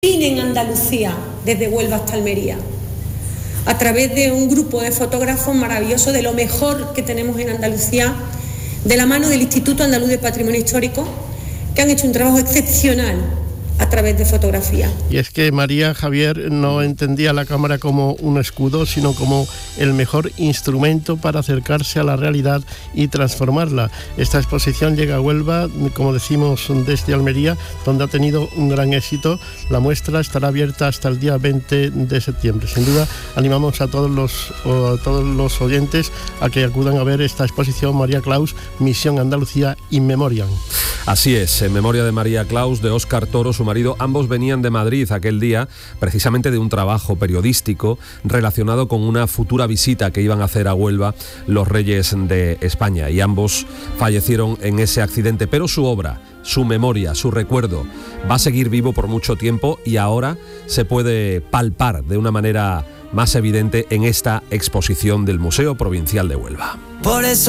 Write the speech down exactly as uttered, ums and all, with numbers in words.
en Andalucía, desde Huelva hasta Almería, a través de un grupo de fotógrafos maravillosos, de lo mejor que tenemos en Andalucía, de la mano del Instituto Andaluz de Patrimonio Histórico, que han hecho un trabajo excepcional a través de fotografía. Y es que María Javier no entendía la cámara como un escudo, sino como el mejor instrumento para acercarse a la realidad y transformarla. Esta exposición llega a Huelva, como decimos, desde Almería, donde ha tenido un gran éxito. La muestra estará abierta hasta el día veinte de septiembre. Sin duda, animamos a todos los, a todos los oyentes a que acudan a ver esta exposición María Claus, Misión Andalucía in Memoriam. Así es, en memoria de María Claus, de Óscar Toro, su marido. Ambos venían de Madrid aquel día, precisamente de un trabajo periodístico relacionado con una futura visita que iban a hacer a Huelva los reyes de España, y ambos fallecieron en ese accidente. Pero su obra, su memoria, su recuerdo va a seguir vivo por mucho tiempo, y ahora se puede palpar de una manera más evidente en esta exposición del Museo Provincial de Huelva. Por eso